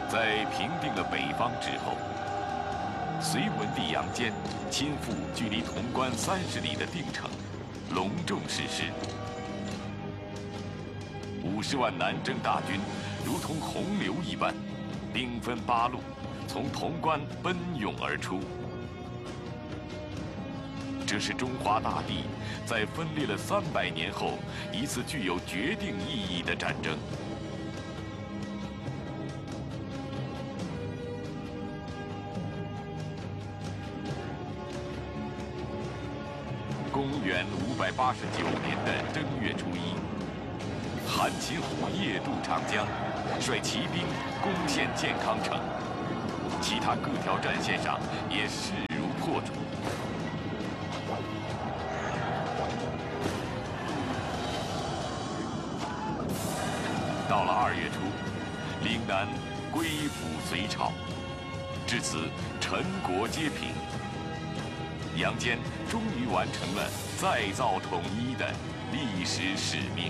在平定了北方之后，隋文帝杨坚亲赴距离潼关30里的定城，隆重誓师。50万南征大军如同洪流一般，兵分8路，从潼关奔涌而出。这是中华大地在分裂了300年后一次具有决定意义的战争。公元589年的正月初1，韩擒虎夜渡长江，率骑兵攻陷建康城，其他各条战线上也势如破竹。到了2月初，岭南归附隋朝，至此陈国皆平。杨坚终于完成了再造统一的历史使命。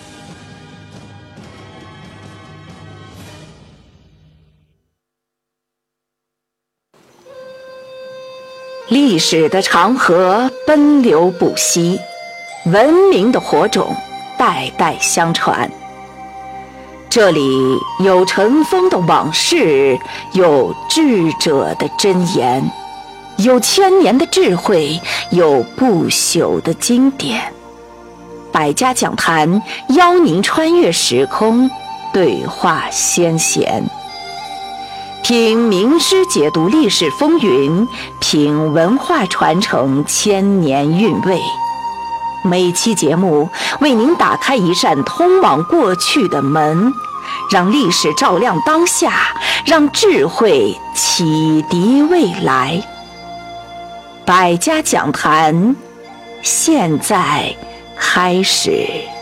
历史的长河奔流不息，文明的火种代代相传。这里有尘封的往事，有智者的箴言，有千年的智慧，有不朽的经典。百家讲坛邀您穿越时空，对话先贤，听名师解读历史风云，品文化传承千年韵味。每期节目为您打开一扇通往过去的门，让历史照亮当下，让智慧启迪未来。百家讲坛现在开始。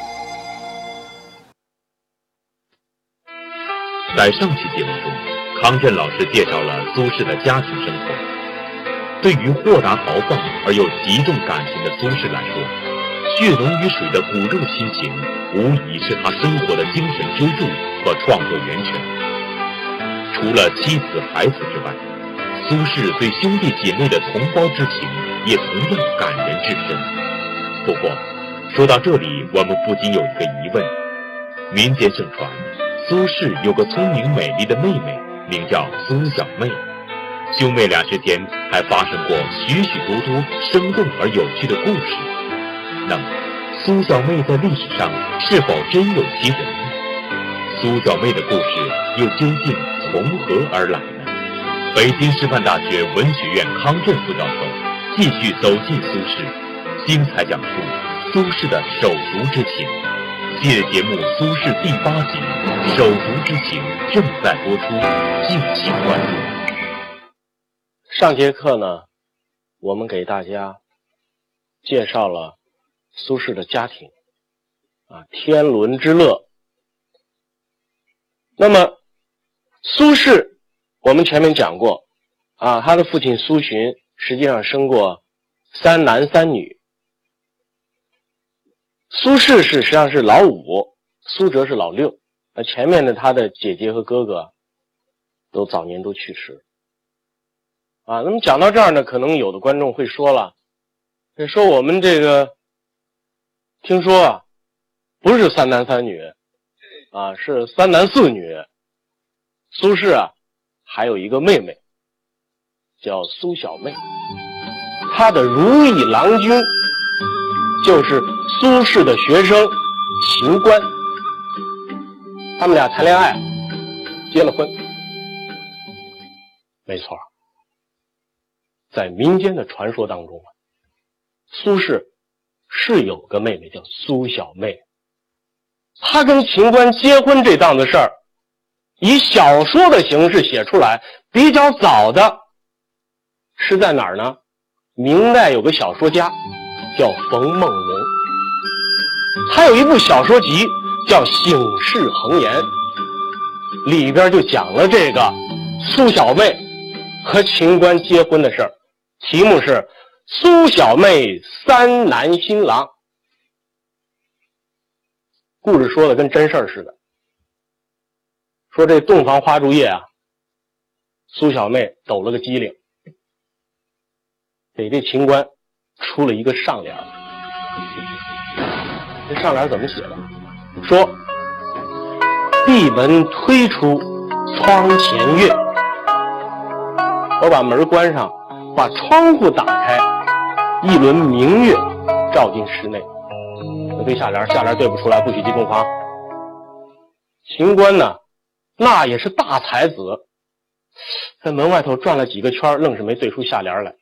在上期节目中，康震老师介绍了苏轼的家庭生活。对于豁达豪放而又极重感情的苏轼来说，血浓于水的骨肉亲情无疑是他生活的精神支柱和创作源泉。除了妻子孩子之外，苏轼对兄弟姐妹的同胞之情也同样感人至深。不过说到这里，我们不禁有一个疑问：民间盛传苏轼有个聪明美丽的妹妹，名叫苏小妹，兄妹俩之间还发生过许许多多生动而有趣的故事。那么苏小妹在历史上是否真有其人呢？苏小妹的故事又究竟从何而来呢？北京师范大学文学院康震副教授继续走进苏轼，精彩讲述苏轼的手足之情。系列节目《苏轼》第8集《手足之情》正在播出，敬请关注。 上节课呢，我们给大家介绍了苏轼的家庭天伦之乐。那么苏轼我们前面讲过他的父亲苏洵实际上生过3男3女。苏轼实际上是老5，苏辙是老6。前面的他的姐姐和哥哥都早年都去世那么讲到这儿呢，可能有的观众会说了，说我们这个听说不是3男3女是3男4女。苏轼还有一个妹妹叫苏小妹，她的如意郎君就是苏轼的学生秦观，他们俩谈恋爱，结了婚。没错，在民间的传说当中苏轼是有个妹妹叫苏小妹。他跟秦观结婚这档子事儿，以小说的形式写出来，比较早的是在哪儿呢？明代有个小说家叫冯梦龙，他有一部小说集叫《醒世恒言》，里边就讲了这个苏小妹和秦观结婚的事儿，题目是苏小妹3男新郎。故事说的跟真事儿似的，说这洞房花烛夜苏小妹抖了个机灵，给这秦观出了一个上联。这上联怎么写的？说闭门推出窗前月，我把门关上，把窗户打开，一轮明月照进室内。我对下联对不出来，不许记洞房。秦观呢，那也是大才子，在门外头转了几个圈，愣是没对出下联来。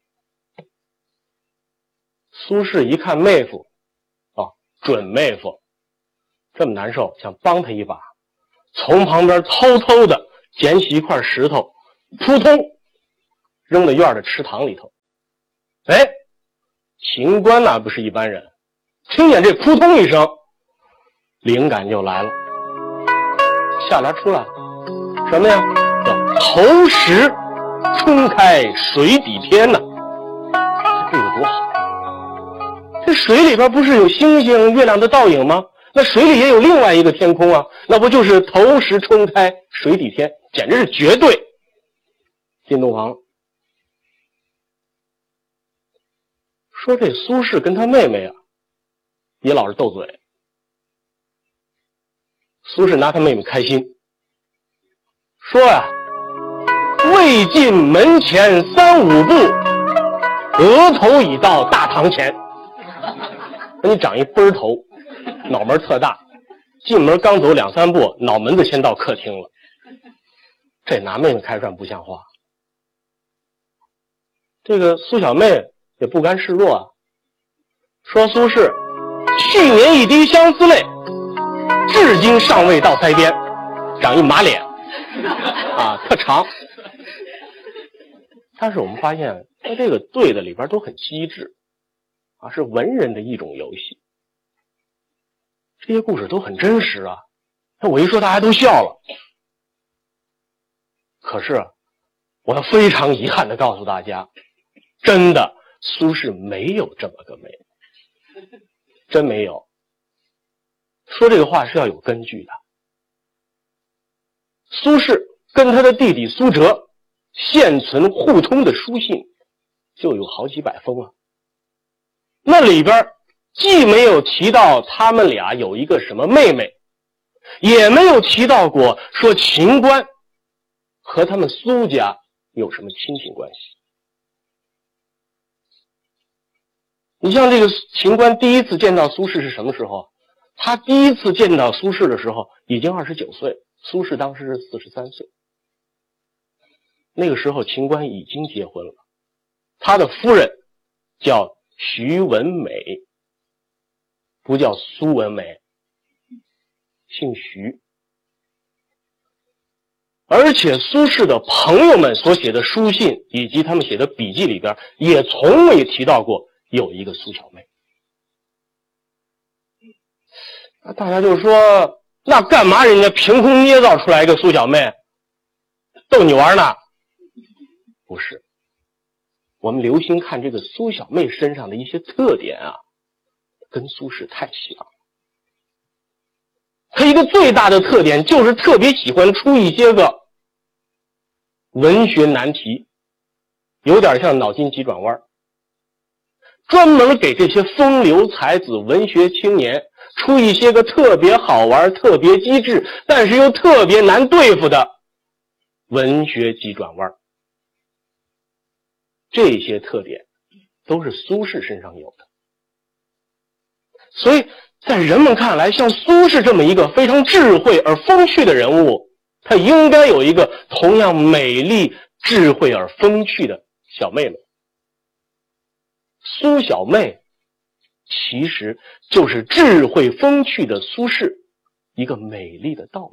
苏轼一看妹夫，准妹夫这么难受，想帮他一把，从旁边偷偷的捡起一块石头，扑通扔到院的池塘里头。秦观那不是一般人，听见这扑通一声，灵感就来了。下联出来了，什么呀？叫投石冲开水底天呢。这个多好！这水里边不是有星星月亮的倒影吗？那水里也有另外一个天空啊，那不就是投石冲开水底天，简直是绝对进洞房了。说这苏轼跟他妹妹啊也老是斗嘴，苏轼拿他妹妹开心，说未进门前3、5步，额头已到大堂前。你长一奔头，脑门特大，进门刚走2、3步，脑门子先到客厅了。这拿妹妹开涮不像话。这个苏小妹也不甘示弱啊，说苏轼去年一滴相思泪，至今尚未到腮边，长一马脸特长。但是我们发现他这个对的里边都很机智是文人的一种游戏。这些故事都很真实啊，我一说大家都笑了。可是我要非常遗憾的告诉大家，真的苏轼没有这么个妹妹，真没有。说这个话是要有根据的。苏轼跟他的弟弟苏辙现存互通的书信就有好几百封了，那里边既没有提到他们俩有一个什么妹妹，也没有提到过说秦观和他们苏家有什么亲情关系。你像这个秦观第一次见到苏轼是什么时候？他第一次见到苏轼的时候已经29岁，苏轼当时是43岁。那个时候秦观已经结婚了，他的夫人叫徐文美，不叫苏文美，姓徐。而且苏轼的朋友们所写的书信以及他们写的笔记里边也从未提到过有一个苏小妹。那大家就说，那干嘛人家凭空捏造出来一个苏小妹逗你玩呢？不是，我们留心看这个苏小妹身上的一些特点跟苏轼太像了。她一个最大的特点就是特别喜欢出一些个文学难题，有点像脑筋急转弯，专门给这些风流才子文学青年出一些个特别好玩特别机智但是又特别难对付的文学急转弯。这些特点都是苏轼身上有的，所以在人们看来，像苏轼这么一个非常智慧而风趣的人物，他应该有一个同样美丽智慧而风趣的小妹妹。苏小妹其实就是智慧风趣的苏轼一个美丽的倒影，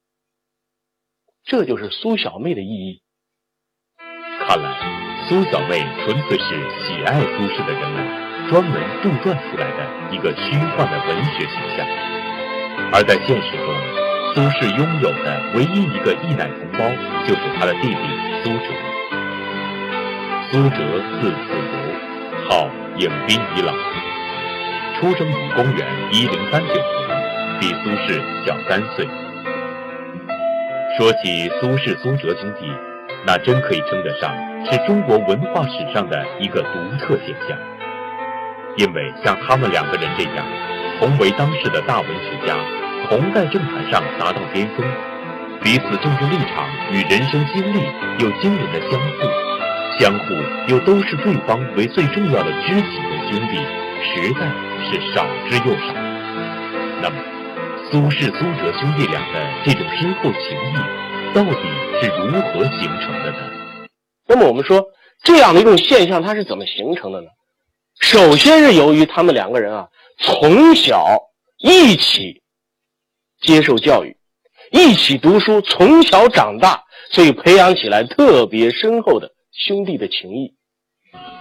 这就是苏小妹的意义。 看来苏小妹纯粹是喜爱苏轼的人们专门杜撰出来的一个虚幻的文学形象，而在现实中，苏轼拥有的唯一一个一奶同胞就是他的弟弟苏辙。苏辙字子由，号影宾遗老，出生于公元1039年，比苏轼小3岁。说起苏轼、苏辙兄弟， 那真可以称得上是中国文化史上的一个独特现象。因为像他们两个人这样，同为当时的大文学家，同在政坛上达到巅峰，彼此政治立场与人生经历有惊人的相互又都视对方为最重要的知己和兄弟，实在是少之又少。那么苏轼、苏辙兄弟俩的这种深厚情谊到底是如何形成的呢？ 那么我们说这样的一种现象它是怎么形成的呢？首先是由于他们两个人啊从小一起接受教育，一起读书，从小长大，所以培养起来特别深厚的兄弟的情谊。